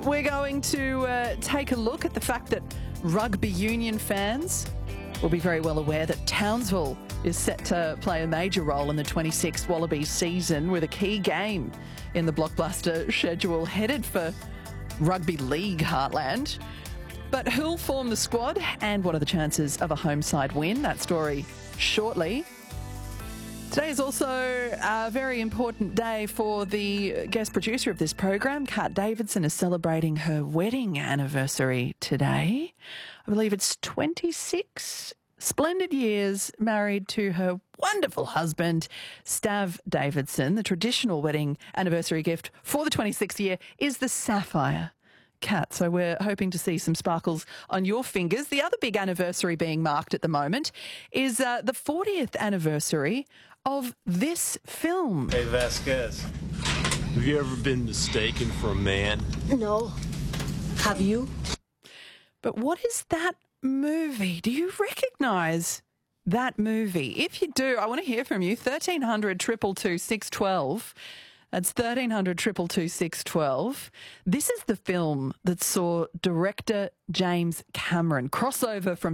we're going to take a look at the fact that rugby union fans will be very well aware that Townsville is set to play a major role in the 26th Wallabies season with a key game in the blockbuster schedule headed for Rugby League heartland. But who'll form the squad and what are the chances of a home side win? That story shortly. Today is also a very important day for the guest producer of this program. Kat Davidson is celebrating her wedding anniversary today. I believe it's 26 splendid years married to her wonderful husband, Stav Davidson. The traditional wedding anniversary gift for the 26th year is the sapphire. Kat, so we're hoping to see some sparkles on your fingers. The other big anniversary being marked at the moment is the 40th anniversary of this film. Hey, Vasquez, have you ever been mistaken for a man? No. Have you? But what is that movie? Do you recognise that movie? If you do, I want to hear from you. 1300 222 612. That's 1300 222 612. This is the film that saw director James Cameron crossover from